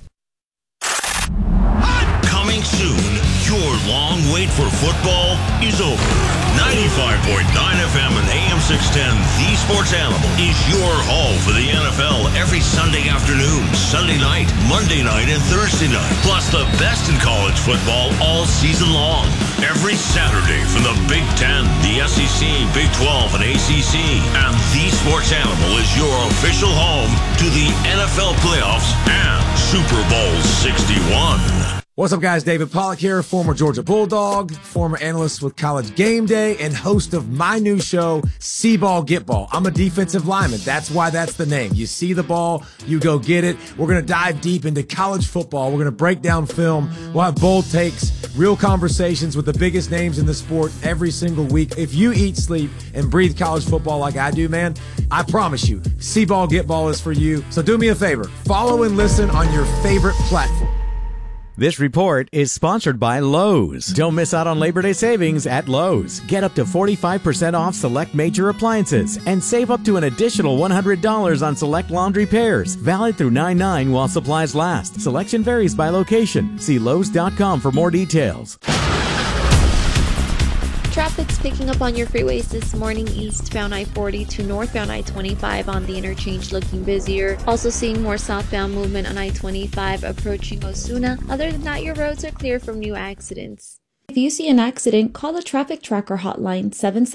S19: Coming soon, your long wait for football is over. 95.9 FM and AM 610, the Sports Animal, is your hall for the NFL every Sunday afternoon, Sunday night, Monday night, and Thursday night. Plus the best in college football all season long. Every Saturday from the Big Ten, the SEC, Big 12, and ACC. And the Sports Animal is your official home to the NFL playoffs and Super Bowl 61.
S2: What's up, guys? David Pollack here, former Georgia Bulldog, former analyst with College Game Day, and host of my new show, See Ball, Get Ball. I'm a defensive lineman. That's why that's the name. You see the ball, you go get it. We're going to dive deep into college football. We're going to break down film. We'll have bold takes, real conversations with the biggest names in the sport every single week. If you eat, sleep, and breathe college football like I do, man, I promise you, See Ball, Get Ball is for you. So do me a favor. Follow and listen on your favorite platform.
S3: This report is sponsored by Lowe's. Don't miss out on Labor Day savings at Lowe's. Get up to 45% off select major appliances and save up to an additional $100 on select laundry pairs. Valid through 9/9 while supplies last. Selection varies by location. See Lowe's.com for more details.
S7: Traffic speed Picking up on your freeways this morning, eastbound I-40 to northbound I-25 on the interchange looking busier. Also seeing more southbound movement on I-25 approaching Osuna. Other than that, your roads are clear from new accidents. If you see an accident, call the Traffic Tracker hotline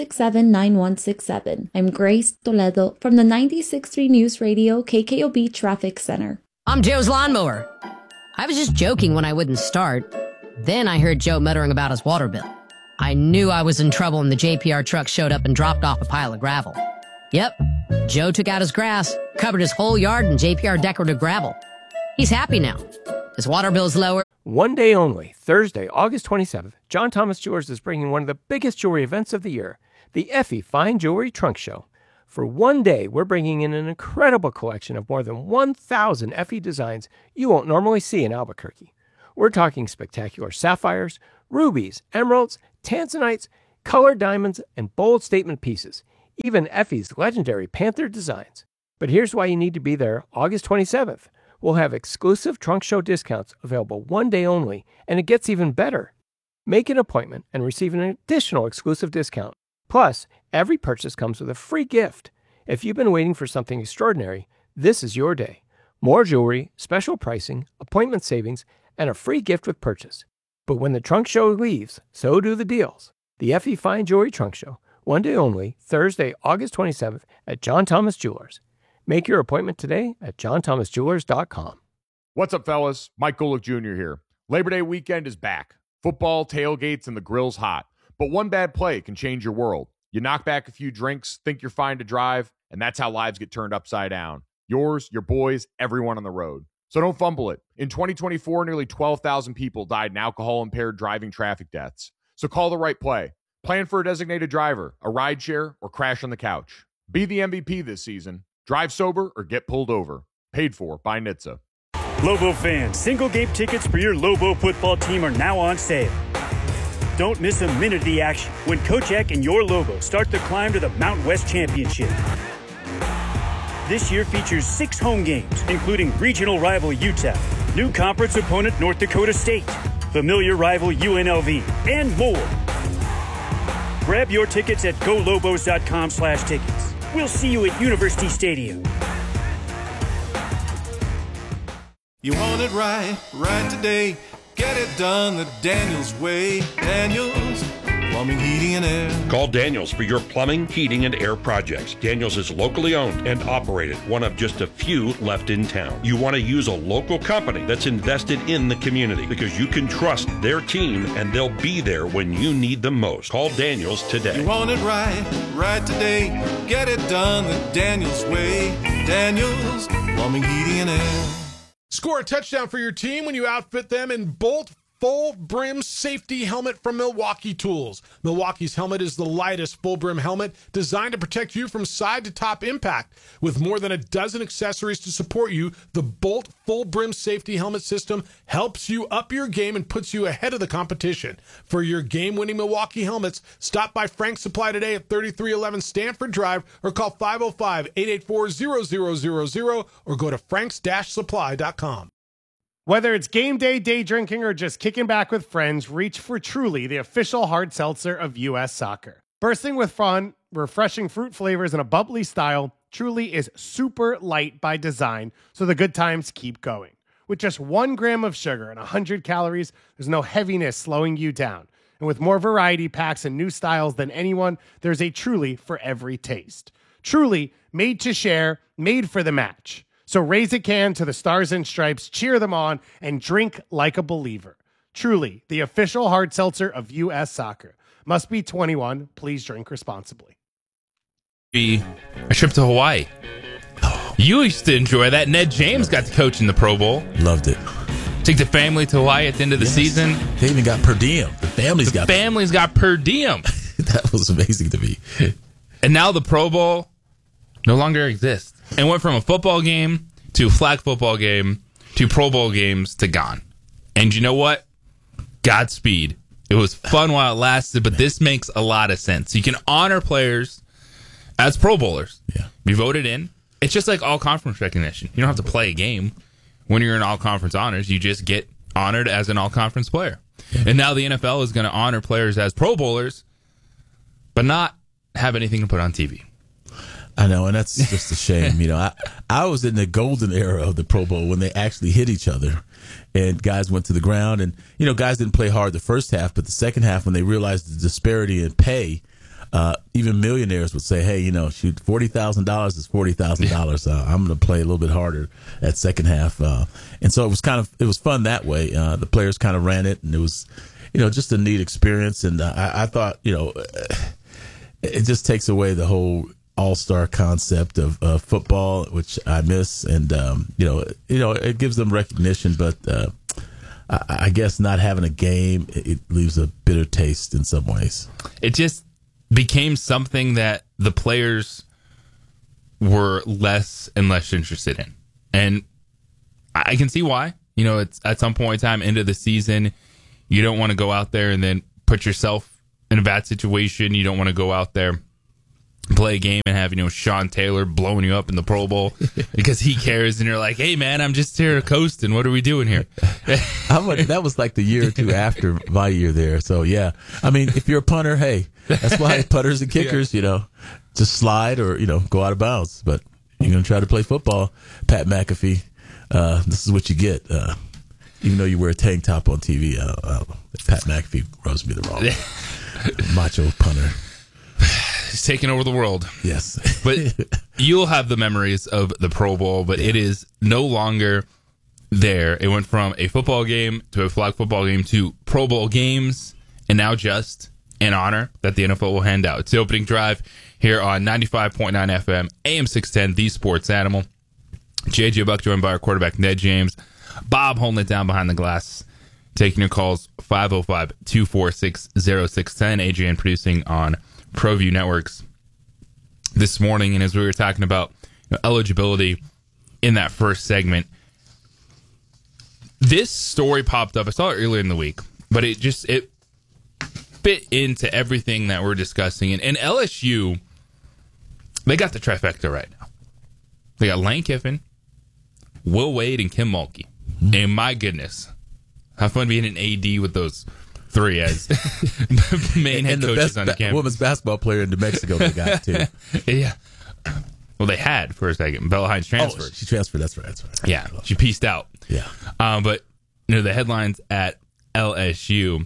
S7: 767-9167. I'm Grace Toledo from the 96.3 News Radio KKOB Traffic Center.
S4: I'm Joe's lawnmower. I was just joking when I wouldn't start. Then I heard Joe muttering about his water bill. I knew I was in trouble when the JPR truck showed up and dropped off a pile of gravel. Yep, Joe took out his grass, covered his whole yard in JPR decorative gravel. He's happy now. His water bill's lower.
S5: One day only, Thursday, August 27th, John Thomas Jewelers is bringing one of the biggest jewelry events of the year, the Effie Fine Jewelry Trunk Show. For one day, we're bringing in an incredible collection of more than 1,000 Effie designs you won't normally see in Albuquerque. We're talking spectacular sapphires, rubies, emeralds, tanzanites, colored diamonds, and bold statement pieces, even Effie's legendary Panther designs. But here's why you need to be there August 27th. We'll have exclusive trunk show discounts available one day only, and it gets even better. Make an appointment and receive an additional exclusive discount. Plus, every purchase comes with a free gift. If you've been waiting for something extraordinary, this is your day. More jewelry, special pricing, appointment savings, and a free gift with purchase. But when the trunk show leaves, so do the deals. The Effie Fine Jewelry Trunk Show, one day only, Thursday, August 27th at John Thomas Jewelers. Make your appointment today at johnthomasjewelers.com.
S12: What's up, fellas? Mike Golick Jr. here. Labor Day weekend is back. Football, tailgates, and the grill's hot. But one bad play can change your world. You knock back a few drinks, think you're fine to drive, and that's how lives get turned upside down. Yours, your boys, everyone on the road. So don't fumble it. In 2024, nearly 12,000 people died in alcohol-impaired driving traffic deaths. So call the right play. Plan for a designated driver, a rideshare, or crash on the couch. Be the MVP this season. Drive sober or get pulled over. Paid for by NHTSA.
S10: Lobo fans, single game tickets for your Lobo football team are now on sale. Don't miss a minute of the action when Coach Eck and your Lobo start the climb to the Mountain West Championship. This year features 6 home games, including regional rival UTEP, new conference opponent North Dakota State, familiar rival UNLV, and more. Grab your tickets at golobos.com/tickets. We'll see you at University Stadium.
S14: You want it right today. Get it done the Daniels way. Daniels Plumbing, Heating, and Air.
S6: Call Daniels for your plumbing, heating, and air projects. Daniels is locally owned and operated, one of just a few left in town. You want to use a local company that's invested in the community because you can trust their team and they'll be there when you need them most. Call Daniels today.
S14: You want it right today. Get it done the Daniels way. Daniels Plumbing, Heating, and Air.
S1: Score a touchdown for your team when you outfit them in Bolt Full Brim Safety Helmet from Milwaukee Tools. Milwaukee's helmet is the lightest full brim helmet designed to protect you from side to top impact. With more than a dozen accessories to support you, the Bolt Full Brim Safety Helmet system helps you up your game and puts you ahead of the competition. For your game-winning Milwaukee helmets, stop by Frank's Supply today at 3311 Stanford Drive or call 505-884-0000 or go to franks-supply.com.
S15: Whether it's game day, day drinking, or just kicking back with friends, reach for Truly, the official hard seltzer of U.S. soccer. Bursting with fun, refreshing fruit flavors, and a bubbly style, Truly is super light by design, so the good times keep going. With just 1 gram of sugar and 100 calories, there's no heaviness slowing you down. And with more variety packs and new styles than anyone, there's a Truly for every taste. Truly, made to share, made for the match. So raise a can to the Stars and Stripes, cheer them on, and drink like a believer. Truly, the official hard seltzer of U.S. soccer. Must be 21. Please drink responsibly.
S20: A trip to Hawaii. You used to enjoy that. Ned James got to coach in the Pro Bowl.
S21: Loved it.
S20: Take the family to Hawaii at the end of the season.
S21: They even got per diem. The families got
S20: per diem.
S21: That was amazing to me.
S20: And now the Pro Bowl no longer exists. And went from a football game to flag football game to Pro Bowl games to gone. And you know what? Godspeed. It was fun while it lasted, but this makes a lot of sense. You can honor players as Pro Bowlers.
S21: Yeah.
S20: Be voted in. It's just like all conference recognition. You don't have to play a game when you're in all conference honors. You just get honored as an all conference player. Yeah. And now the NFL is going to honor players as Pro Bowlers but not have anything to put on TV.
S21: I know, and that's just a shame. I was in the golden era of the Pro Bowl when they actually hit each other and guys went to the ground. And, guys didn't play hard the first half, but the second half, when they realized the disparity in pay, even millionaires would say, hey, shoot, $40,000 is $40,000. I'm going to play a little bit harder at second half. And so it was fun that way. The players kind of ran it, and it was, just a neat experience. And I thought, it just takes away the whole all-star concept of football, which I miss, and it gives them recognition, but I guess not having a game, it leaves a bitter taste in some ways.
S20: It just became something that the players were less and less interested in, and I can see why. It's at some point in time into the season, you don't want to go out there and then put yourself in a bad situation. You don't want to go out there, play a game, and have Sean Taylor blowing you up in the Pro Bowl because he cares, and you're like, hey man, I'm just here coasting, what are we doing here?
S21: That was like the year or two after my year there. So yeah, if you're a punter, hey, that's why punters and kickers, just slide or go out of bounds. But you're gonna try to play football, Pat McAfee, this is what you get. Even though you wear a tank top on TV, Pat McAfee rubs me the wrong way. Macho punter.
S20: He's taking over the world.
S21: Yes.
S20: But you'll have the memories of the Pro Bowl, but it is no longer there. It went from a football game to a flag football game to Pro Bowl games, and now just an honor that the NFL will hand out. It's the opening drive here on 95.9 FM, AM 610, The Sports Animal. JJ Buck joined by our quarterback, Ned James. Bob holding it down behind the glass, taking your calls, 505-246-0610. Adrian producing on ProView Networks this morning. And as we were talking about eligibility in that first segment, this story popped up. I saw it earlier in the week, but it fit into everything that we're discussing. And LSU, they got the trifecta right now. They got Lane Kiffin, Will Wade, and Kim Mulkey. Mm-hmm. And my goodness, have fun being an AD with those three as main head coaches on the campus.
S21: Women's basketball player in New Mexico they got too.
S20: Yeah. Well, they had for a second. Bella Hines transferred.
S21: Oh, she transferred. That's right.
S20: Yeah, she pieced out.
S21: Yeah.
S20: But the headlines at LSU.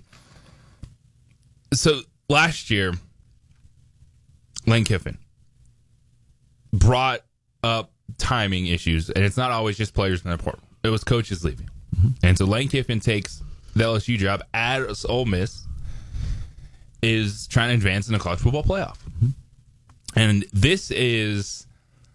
S20: So last year, Lane Kiffin brought up timing issues, and it's not always just players in the portal. It was coaches leaving. Mm-hmm. And so Lane Kiffin takes the LSU job as Ole Miss is trying to advance in the college football playoff. Mm-hmm. And this is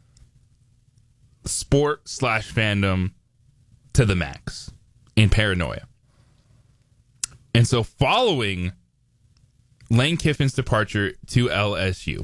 S20: sport/fandom to the max in paranoia. And so following Lane Kiffin's departure to LSU,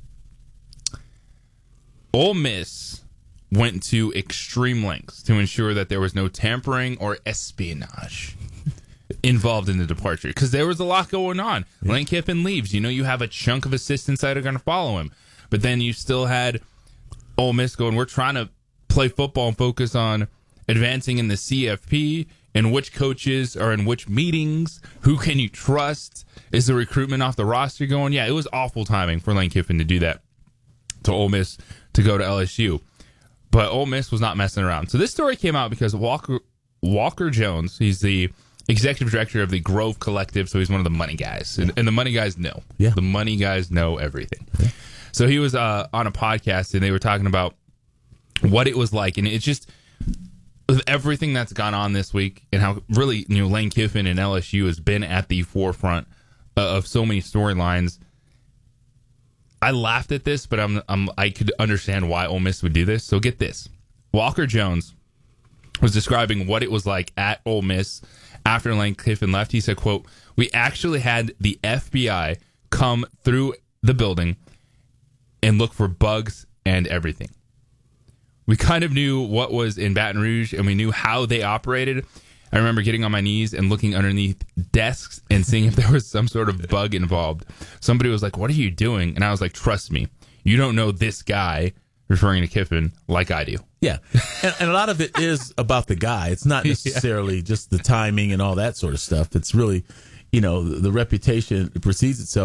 S20: Ole Miss went to extreme lengths to ensure that there was no tampering or espionage involved in the departure, because there was a lot going on. Yeah. Lane Kiffin leaves. You have a chunk of assistants that are going to follow him. But then you still had Ole Miss going, we're trying to play football and focus on advancing in the CFP and which coaches are in which meetings. Who can you trust? Is the recruitment off the roster going? Yeah, it was awful timing for Lane Kiffin to do that to Ole Miss to go to LSU. But Ole Miss was not messing around. So this story came out because Walker Jones, he's the executive director of the Grove Collective, so he's one of the money guys. And the money guys know.
S21: Yeah.
S20: The money guys know everything. Yeah. So he was on a podcast, and they were talking about what it was like. And it's just, with everything that's gone on this week and how really Lane Kiffin and LSU has been at the forefront of so many storylines, I laughed at this, but I could understand why Ole Miss would do this. So get this. Walker Jones was describing what it was like at Ole Miss after Lane Kiffin left. He said, quote, "We actually had the FBI come through the building and look for bugs and everything. We kind of knew what was in Baton Rouge, and we knew how they operated. I remember getting on my knees and looking underneath desks and seeing if there was some sort of bug involved. Somebody was like, 'What are you doing?' And I was like, 'Trust me, you don't know this guy,' referring to Kiffin, like I do."
S21: Yeah. And a lot of it is about the guy. It's not necessarily just the timing and all that sort of stuff. It's really, the reputation precedes itself with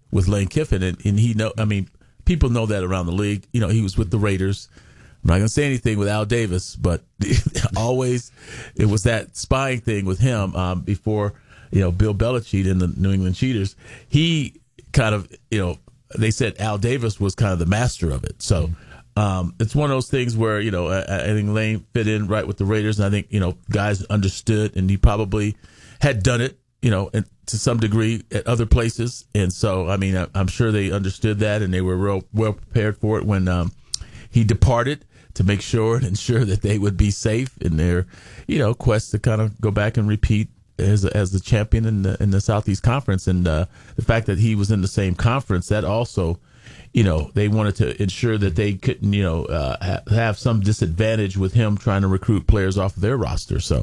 S21: with Lane Kiffin, and he people know that around the league. He was with the Raiders. I'm not going to say anything with Al Davis, but always it was that spying thing with him before, Bill Belichick and the New England Cheaters. He kind of, they said Al Davis was kind of the master of it. So it's one of those things where, I think Lane fit in right with the Raiders, and I think, guys understood, and he probably had done it, to some degree at other places. And so, I'm sure they understood that, and they were real well prepared for it when he departed, to make sure and ensure that they would be safe in their, quest to kind of go back and repeat as the champion in the Southeast Conference. And the fact that he was in the same conference, that also, they wanted to ensure that they couldn't, have some disadvantage with him trying to recruit players off of their roster. So,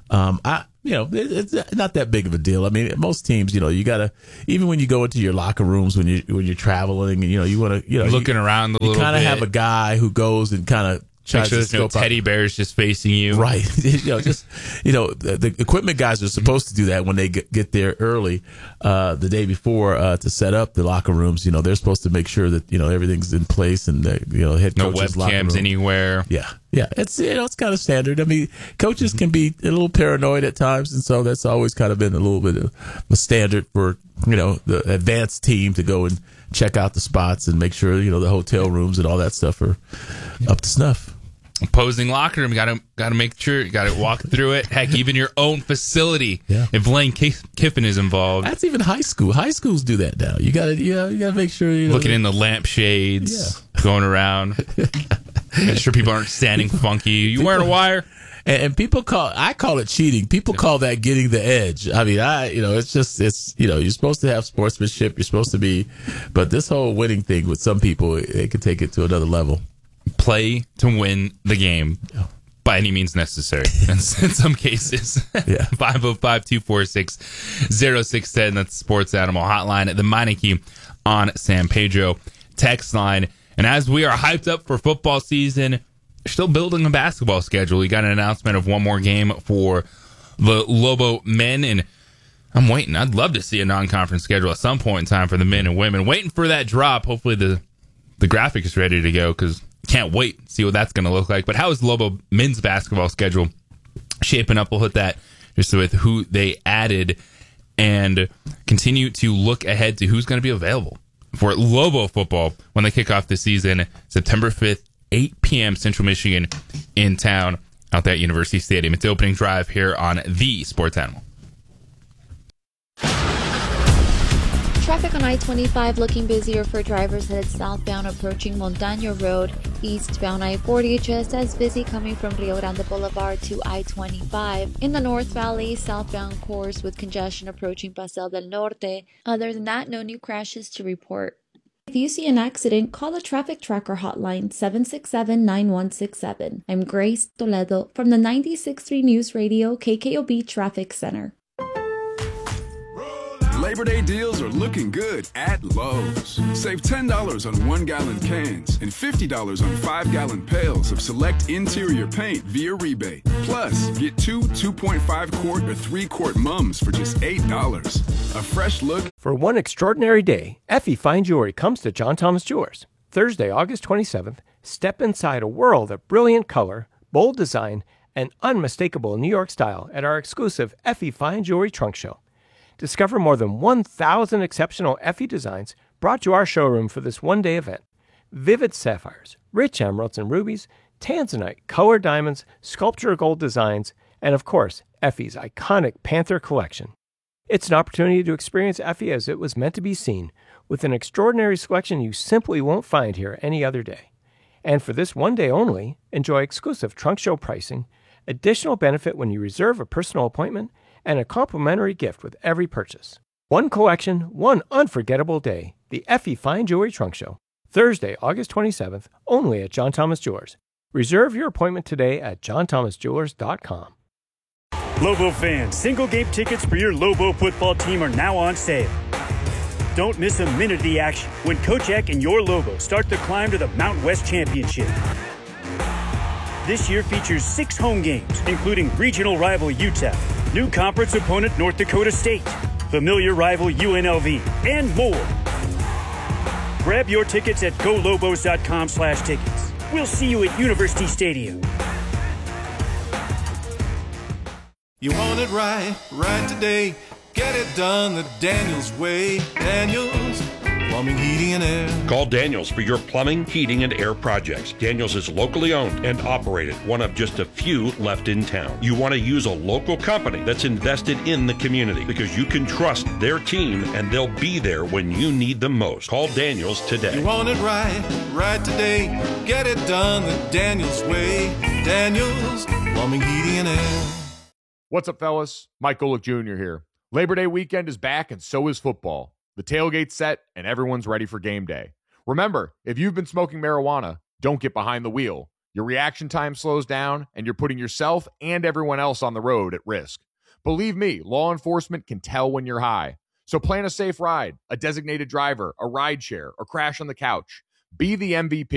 S21: it's not that big of a deal. Most teams, you gotta, even when you go into your locker rooms when you're traveling, you want to,
S20: looking around a little bit.
S21: You kind of have a guy who goes and kind of tries
S20: sure
S21: to
S20: there's no teddy bears just facing you.
S21: Right. The equipment guys are supposed to do that when they get there early, the day before, to set up the locker rooms. They're supposed to make sure that, everything's in place, and head coach's
S20: no webcams anywhere.
S21: Yeah. Yeah. It's, it's kind of standard. Coaches can be a little paranoid at times. And so that's always kind of been a little bit of a standard for, the advanced team to go and check out the spots and make sure, the hotel rooms and all that stuff are up to snuff.
S20: Opposing locker room, got to make sure, got to walk through it. Heck, even your own facility. Yeah. If Lane Kiffin is involved,
S21: that's even high school. High schools do that now. You got to make sure
S20: looking in the lampshades, going around, make sure people aren't standing funky. You wearing a wire?
S21: And people I call it cheating. People call that getting the edge. It's you're supposed to have sportsmanship. You're supposed to be, but this whole winning thing with some people, it can take it to another level.
S20: Play to win the game by any means necessary in some cases. 505-246-0610. That's Sports Animal Hotline at the Meineke on San Pedro text line. And as we are hyped up for football season, still building a basketball schedule. We got an announcement of one more game for the Lobo men, and I'm waiting. I'd love to see a non-conference schedule at some point in time for the men and women. Waiting for that drop. Hopefully the graphic is ready to go, because can't wait to see what that's going to look like. But how is the Lobo men's basketball schedule shaping up? We'll hit that just with who they added and continue to look ahead to who's going to be available for Lobo football when they kick off the season September 5th, 8 p.m. Central Michigan in town out there at University Stadium. It's the opening drive here on the Sports Animal.
S7: Traffic on I-25 looking busier for drivers headed southbound approaching Montaño Road. Eastbound I-40 just as busy coming from Rio Grande Boulevard to I-25. In the North Valley, southbound course with congestion approaching Paseo del Norte. Other than that, no new crashes to report. If you see an accident, call the Traffic Tracker hotline 767-9167. I'm Grace Toledo from the 96.3 News Radio KKOB Traffic Center.
S8: Labor Day deals are looking good at Lowe's. Save $10 on 1-gallon cans and $50 on 5-gallon pails of select interior paint via rebate. Plus, get 2 2.5-quart or 3-quart mums for just $8. A fresh look.
S5: For one extraordinary day, Effie Fine Jewelry comes to John Thomas Jewelers. Thursday, August 27th, step inside a world of brilliant color, bold design, and unmistakable New York style at our exclusive Effie Fine Jewelry Trunk Show. Discover more than 1,000 exceptional Effie designs brought to our showroom for this one-day event. Vivid sapphires, rich emeralds and rubies, tanzanite, colored diamonds, sculpture gold designs, and of course, Effie's iconic Panther collection. It's an opportunity to experience Effie as it was meant to be seen, with an extraordinary selection you simply won't find here any other day. And for this one day only, enjoy exclusive trunk show pricing, additional benefit when you reserve a personal appointment, and a complimentary gift with every purchase. One collection, one unforgettable day. The Effie Fine Jewelry Trunk Show. Thursday, August 27th, only at John Thomas Jewelers. Reserve your appointment today at johnthomasjewelers.com.
S10: Lobo fans, single game tickets for your Lobo football team are now on sale. Don't miss a minute of the action when Coach Eck and your Lobo start the climb to the Mountain West Championship. This year features 6 home games, including regional rival UTEP, new conference opponent North Dakota State, familiar rival UNLV, and more. Grab your tickets at golobos.com/tickets. We'll see you at University Stadium.
S14: You want it right today. Get it done the Daniels way. Daniels Plumbing, Heating, and Air.
S6: Call Daniels for your plumbing, heating, and air projects. Daniels is locally owned and operated, one of just a few left in town. You want to use a local company that's invested in the community because you can trust their team and they'll be there when you need them most. Call Daniels today.
S14: You want it right today. Get it done the Daniels way. Daniels Plumbing, Heating, and Air.
S12: What's up, fellas? Mike Golick Jr. here. Labor Day weekend is back, and so is football. The tailgate's set, and everyone's ready for game day. Remember, if you've been smoking marijuana, don't get behind the wheel. Your reaction time slows down, and you're putting yourself and everyone else on the road at risk. Believe me, law enforcement can tell when you're high. So plan a safe ride, a designated driver, a ride share, or crash on the couch. Be the MVP.